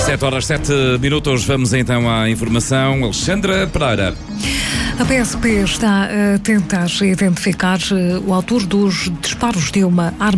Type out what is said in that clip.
7h07, vamos então à informação. Alexandra Pereira. A PSP está a tentar identificar o autor dos disparos de uma arma